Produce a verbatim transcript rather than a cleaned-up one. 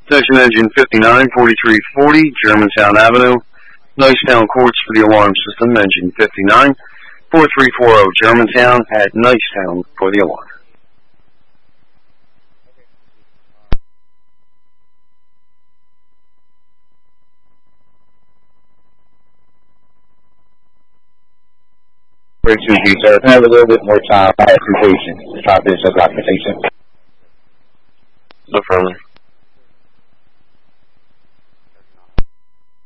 Station engine fifty-nine forty-three forty, Germantown Avenue. Nicetown Courts for the alarm system, engine fifty-nine forty-three forty, Germantown at Nicetown for the alarm. Excuse me, sir. Can I have a little bit more time? I have some patience to try to finish up documentation. No further.